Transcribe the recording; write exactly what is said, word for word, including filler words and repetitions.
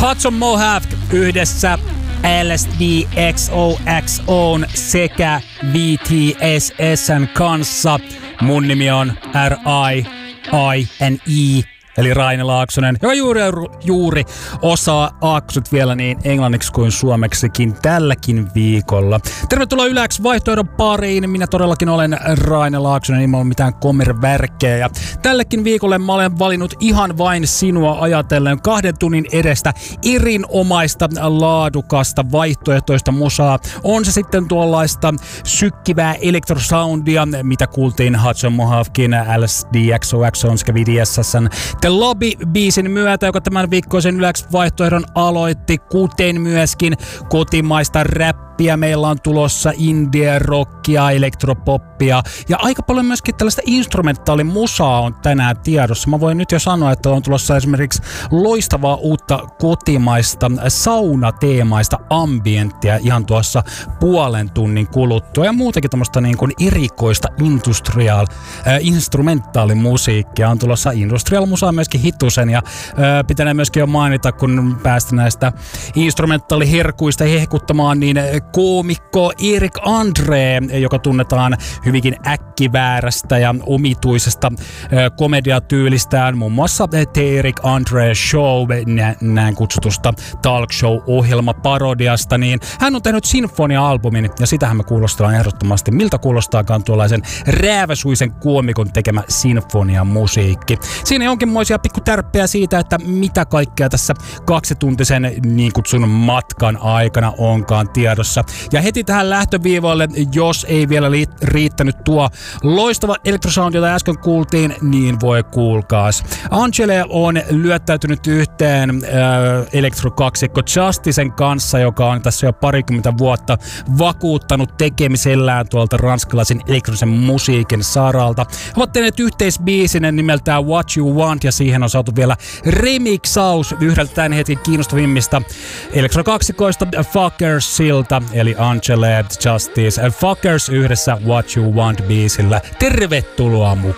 Hudson Mohawk yhdessä L S D X O X O:n sekä V T S S:n kanssa. Mun nimi on R I I N E, eli Raine Laaksonen, joka juuri, juuri osaa aakkosut vielä niin englanniksi kuin suomeksikin tälläkin viikolla. Tervetuloa Yle X vaihtoehdon pariin. Minä todellakin olen Raine Laaksonen, ei mulla ole mitään kommervärkkejä. Ja tälläkin viikolle mä olen valinnut ihan vain sinua ajatellen kahden tunnin edestä erinomaista, laadukasta, vaihtoehtoista musaa. On se sitten tuollaista sykkivää elektrosoundia, mitä kuultiin Hudson Mohawkin, L S D X O X O:n sekä V D S S:n The Lobby-biisin myötä, joka tämän viikkoisen Yle X-vaihtoehdon aloitti, kuten myöskin kotimaista räppiä. Meillä on tulossa indie-rockia, elektropoppia ja aika paljon myöskin tällaista instrumentaalimusaa on tänään tiedossa. Mä voin nyt jo sanoa, että on tulossa esimerkiksi loistavaa uutta kotimaista saunateemaista ambienttia ihan tuossa puolen tunnin kuluttua ja muutenkin tämmöistä niin kuin erikoista industrial, äh, instrumentaalimusiikkia on tulossa. Industrial musaa myöskin hitusen ja äh, pitää myöskin jo mainita, kun päästä näistä instrumentaaliherkuista hehkuttamaan, niin koomikko Erik Andre, joka tunnetaan hyvinkin äkkiväärästä ja omituisesta äh, komediatyylistään, muun muassa The Erik Andre Show, nä- näin kutsutusta talk show-ohjelmaparodiasta, niin hän on tehnyt sinfonia-albumin ja sitähän me kuulostellaan ehdottomasti. Miltä kuulostaakaan tuollaisen rääväsuisen koomikon tekemä sinfonia-musiikki. Siinä onkinmoisia pikkutärppejä siitä, että mitä kaikkea tässä kaksituntisen niin kutsun matkan aikana onkaan tiedossa. Ja heti tähän lähtöviivoille, jos ei vielä li- riittänyt tuo loistava elektrosound, jota äsken kuultiin, niin voi kuulkaas. Angele on lyöttäytynyt yhteen äh, elektrokaksikko Justicen kanssa, joka on tässä jo parikymmentä vuotta vakuuttanut tekemisellään tuolta ranskalaisen elektronisen musiikin saralta. He ovat tehneet yhteisbiisinen nimeltään What You Want ja siihen on saatu vielä remixaus yhdeltä tämän hetken kiinnostavimmista elektrokaksikoista Fuckersilta, eli Angele, Justice, Fuckers yhdessä What You Want -biisillä. Tervetuloa mukaan!